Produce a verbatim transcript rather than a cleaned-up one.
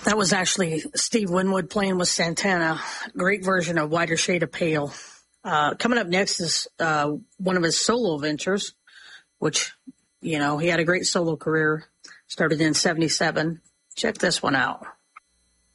That was actually Steve Winwood playing with Santana. Great version of Whiter Shade of Pale. Uh, coming up next is uh, one of his solo ventures, which, you know, he had a great solo career. Started in seventy-seven. Check this one out.